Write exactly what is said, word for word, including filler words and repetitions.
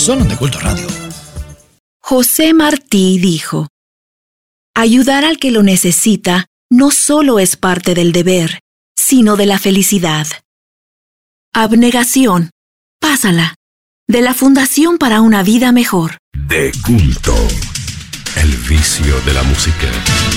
Son de Culto Radio. José Martí dijo: ayudar al que lo necesita no solo es parte del deber, sino de la felicidad. Abnegación, pásala, de la Fundación para una Vida Mejor. De Culto, el vicio de la música.